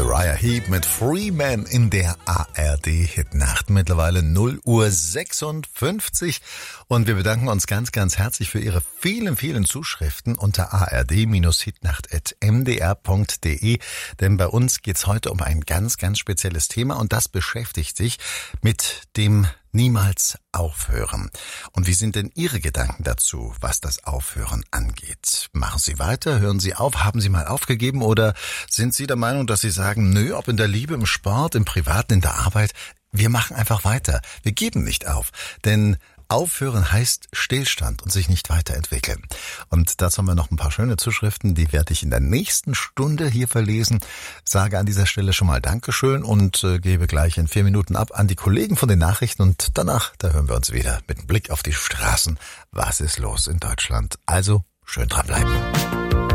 Uriah Heep mit Free Man in der ARD-Hitnacht. Mittlerweile 0:56 und wir bedanken uns ganz, ganz herzlich für Ihre vielen, vielen Zuschriften unter ard-hitnacht@mdr.de, denn bei uns geht's heute um ein ganz, ganz spezielles Thema und das beschäftigt sich mit dem Niemals aufhören. Und wie sind denn Ihre Gedanken dazu, was das Aufhören angeht? Machen Sie weiter? Hören Sie auf? Haben Sie mal aufgegeben? Oder sind Sie der Meinung, dass Sie sagen, nö, ob in der Liebe, im Sport, im Privaten, in der Arbeit, wir machen einfach weiter. Wir geben nicht auf. Denn Aufhören heißt Stillstand und sich nicht weiterentwickeln. Und dazu haben wir noch ein paar schöne Zuschriften, die werde ich in der nächsten Stunde hier verlesen. Sage an dieser Stelle schon mal Dankeschön und gebe gleich in 4 Minuten ab an die Kollegen von den Nachrichten und danach, da hören wir uns wieder mit einem Blick auf die Straßen. Was ist los in Deutschland? Also schön dranbleiben.